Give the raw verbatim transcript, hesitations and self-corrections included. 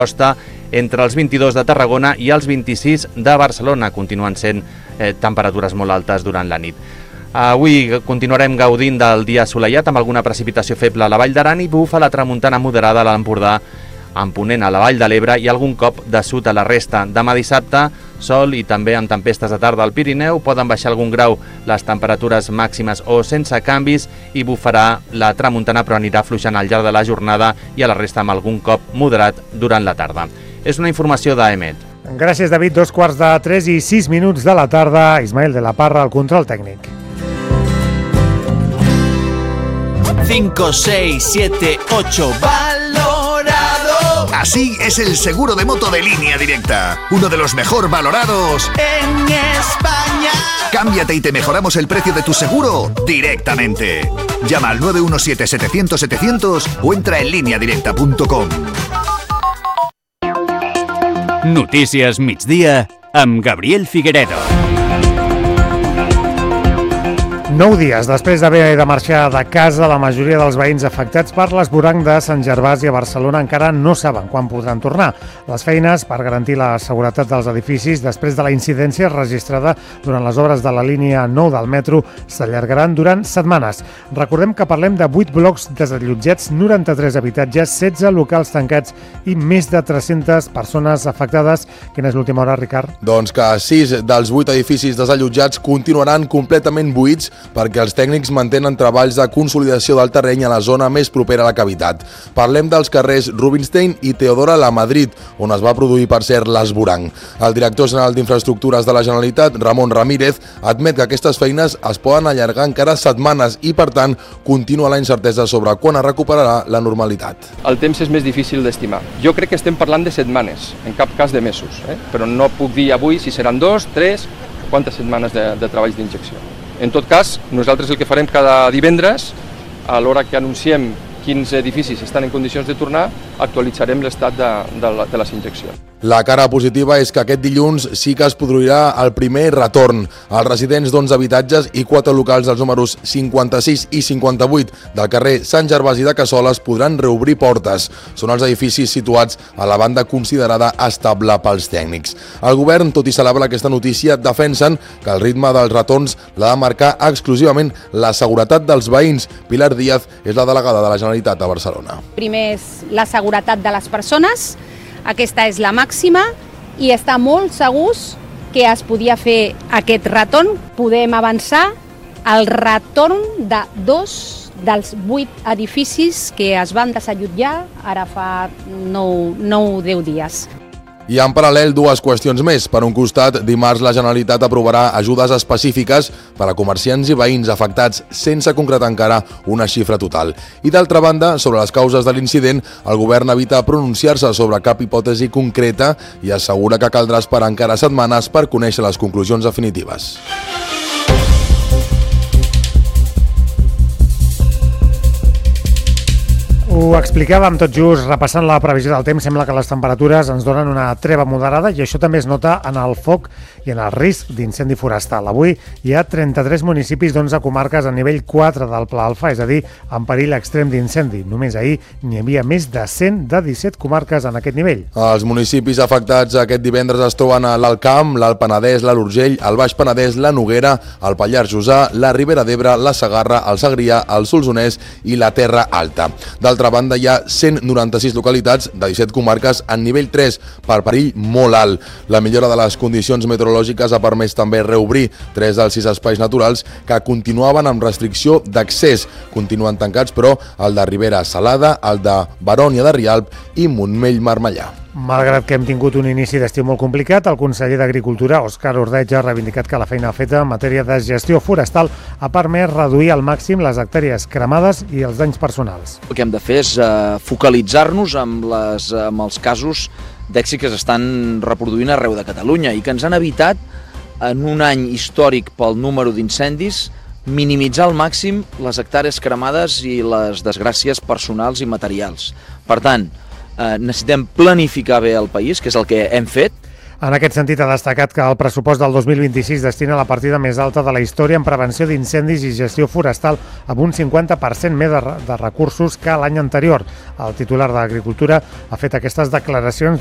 costa entre els vint-i-dos de Tarragona i els vint-i-sis de Barcelona. Continuen sent eh, temperatures molt altes durant la nit. Avui continuarem gaudint del dia assolellat amb alguna precipitació feble a la Vall d'Aran i bufa la tramuntana moderada a l'Empordà, en ponent a la Vall de l'Ebre i algun cop de sud a la resta. Demà dissabte, sol i també amb tempestes de tarda al Pirineu, poden baixar algun grau les temperatures màximes o sense canvis i bufarà la tramuntana, però anirà afluixant al llarg de la jornada i a la resta amb algun cop moderat durant la tarda. És una informació d'A E M E T. Gràcies, David. Dos quarts de tres i sis minuts de la tarda. Ismael de la Parra, al control tècnic. cinco, seis, siete, ocho, valorado. Así es el seguro de moto de Línea Directa, uno de los mejor valorados en España. Cámbiate y te mejoramos el precio de tu seguro directamente. Llama al nueve uno siete, setecientos, setecientos o entra en línea directa punto com. Notícies migdia amb Gabriel Figueredo. Nou dies després d'haver de marxar de casa, la majoria dels veïns afectats per l'esvoranc de Sant Gervasi a Barcelona encara no saben quan podran tornar. Les feines per garantir la seguretat dels edificis després de la incidència registrada durant les obres de la línia nou del metro s'allargaran durant setmanes. Recordem que parlem de vuit blocs desallotjats, noranta-tres habitatges, setze locals tancats i més de tres-centes persones afectades. Quina és l'última hora, Ricard? Doncs que sis dels vuit edificis desallotjats continuaran completament buits perquè els tècnics mantenen treballs de consolidació del terreny a la zona més propera a la cavitat. Parlem dels carrers Rubinstein i Teodora Lamadrid, on es va produir, per cert, l'esvoranc. El director general d'Infraestructures de la Generalitat, Ramon Ramírez, admet que aquestes feines es poden allargar encara setmanes i, per tant, continua la incertesa sobre quan es recuperarà la normalitat. El temps és més difícil d'estimar. Jo crec que estem parlant de setmanes, en cap cas de mesos, eh? Però no puc dir avui si seran dos, tres, quantes setmanes de, de treballs d'injecció. En tot cas, nosaltres el que farem cada divendres, a l'hora que anunciem quins edificis estan en condicions de tornar, actualitzarem l'estat de, de, de les injeccions. La cara positiva és que aquest dilluns sí que es produirà el primer retorn. Els residents d'onze habitatges i quatre locals dels números cinquanta-sis i cinquanta-vuit del carrer Sant Gervasi de Cassoles podran reobrir portes. Són els edificis situats a la banda considerada estable pels tècnics. El govern, tot i celebrar aquesta notícia, defensen que el ritme dels retorns l'ha de marcar exclusivament la seguretat dels veïns. Pilar Díaz és la delegada de la Generalitat a Barcelona. Primer és la seguretat de les persones. Aquesta és la màxima i està molt segurs que es podia fer aquest retorn. Podem avançar el retorn de dos dels vuit edificis que es van desallotjar ara fa nou o deu dies. I en paral·lel, dues qüestions més. Per un costat, dimarts la Generalitat aprovarà ajudes específiques per a comerciants i veïns afectats sense concretar encara una xifra total. I d'altra banda, sobre les causes de l'incident, el govern evita pronunciar-se sobre cap hipòtesi concreta i assegura que caldrà esperar encara setmanes per conèixer les conclusions definitives. Ho explicàvem tot just repassant la previsió del temps. Sembla que les temperatures ens donen una treva moderada i això també es nota en el foc i en el risc d'incendi forestal. Avui hi ha trenta-tres municipis d'onze comarques a nivell quatre del Pla Alfa, és a dir, en perill extrem d'incendi. Només ahir n'hi havia més de cent de disset comarques en aquest nivell. Els municipis afectats aquest divendres es troben a l'Alt Camp, l'Alt Penedès, l'Alt Urgell, el Baix Penedès, la Noguera, el Pallars Jussà, la Ribera d'Ebre, la Segarra, el Segrià, el Solsonès i la Terra Alta. D'altra banda, hi ha cent noranta-sis localitats de disset comarques en nivell tres per perill molt alt. La millora de les condicions meteorològiques ha permès també reobrir tres dels sis espais naturals que continuaven amb restricció d'accés. Continuen tancats, però, el de Ribera Salada, el de Barònia de Rialb i Montmell-Marmellà. Malgrat que hem tingut un inici d'estiu molt complicat, el conseller d'Agricultura, Òscar Ordeig, ha reivindicat que la feina feta en matèria de gestió forestal ha permès reduir al màxim les hectàrees cremades i els danys personals. El que hem de fer és eh, focalitzar-nos amb, les, amb els casos d'èxit que s'estan reproduint arreu de Catalunya i que ens han evitat, en un any històric pel número d'incendis, minimitzar al màxim les hectàrees cremades i les desgràcies personals i materials. Per tant, Eh, necessitem planificar bé el país, que és el que hem fet. En aquest sentit, ha destacat que el pressupost del dos mil vint-i-sis destina la partida més alta de la història en prevenció d'incendis i gestió forestal, amb un cinquanta per cent més de, de recursos que l'any anterior. El titular d'Agricultura ha fet aquestes declaracions